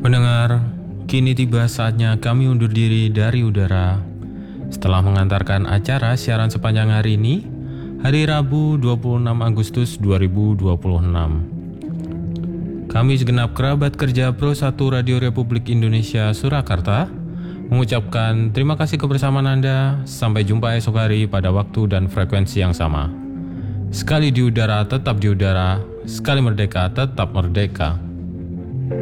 Pendengar, kini tiba saatnya kami undur diri dari udara. Setelah mengantarkan acara siaran sepanjang hari ini, hari Rabu 26 Agustus 2026. Kami segenap kerabat kerja Pro 1 Radio Republik Indonesia Surakarta mengucapkan terima kasih kebersamaan Anda. Sampai jumpa esok hari pada waktu dan frekuensi yang sama. Sekali di udara, tetap di udara. Sekali merdeka, tetap merdeka.